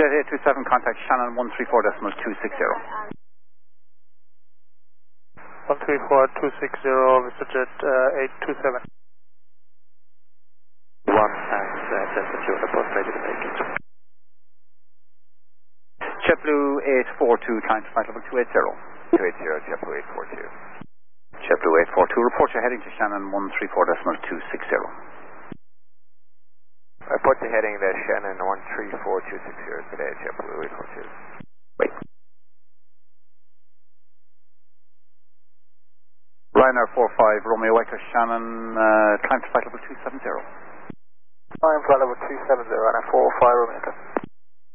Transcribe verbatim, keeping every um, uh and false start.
Jet eight two seven, contact Shannon one three four decimal two six zero. one three four two six zero, VistaJet uh, eight two seven. one and uh, Delta two, report ready to take it. JetBlue eight four two, climb to flight level two eight zero. two eight zero, JetBlue eight four two. JetBlue eight four two, report you're heading to Shannon one three four decimal two six zero. Report to heading there, Shannon one three four two six zero today, JetBlue eight four two. Wait. Ryanair four five, Romeo Echo Shannon, uh, climb to flight level two seven zero. Climb flight level two seven zero, Ryanair four five, Romeo Echo.